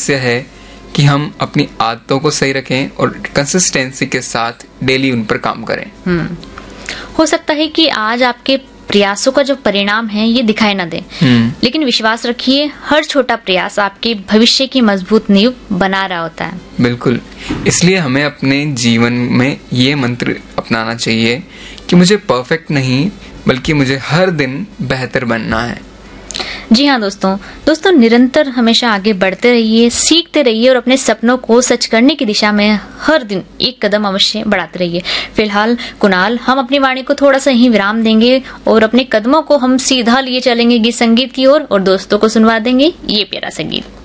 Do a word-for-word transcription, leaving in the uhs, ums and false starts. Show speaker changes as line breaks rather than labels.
रहस्य है कि हम अपनी आदतों को सही रखें और कंसिस्टेंसी के साथ डेली उन पर काम करें।
हम्म हो सकता है कि आज आपके प्रयासों का जो परिणाम है ये दिखाई ना दे, लेकिन विश्वास रखिए हर छोटा प्रयास आपके भविष्य की मजबूत नींव बना रहा होता है।
बिल्कुल, इसलिए हमें अपने जीवन में ये मंत्र अपनाना चाहिए कि मुझे परफेक्ट नहीं बल्कि मुझे हर दिन बेहतर बनना है।
जी हाँ दोस्तों दोस्तों निरंतर हमेशा आगे बढ़ते रहिए, सीखते रहिए और अपने सपनों को सच करने की दिशा में हर दिन एक कदम अवश्य बढ़ाते रहिए। फिलहाल कुणाल, हम अपनी वाणी को थोड़ा सा ही विराम देंगे और अपने कदमों को हम सीधा लिए चलेंगे गीत संगीत की ओर और, और दोस्तों को सुनवा देंगे ये प्यारा संगीत।